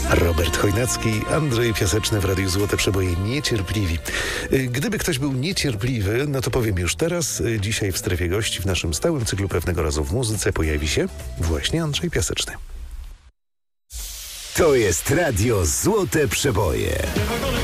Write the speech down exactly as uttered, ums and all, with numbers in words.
Robert Chojnacki, Andrzej Piaseczny w Radiu Złote Przeboje Niecierpliwi. Gdyby ktoś był niecierpliwy, no to powiem już teraz. Dzisiaj w strefie gości w naszym stałym cyklu Pewnego razu w muzyce pojawi się właśnie Andrzej Piaseczny. To jest Radio Złote Przeboje.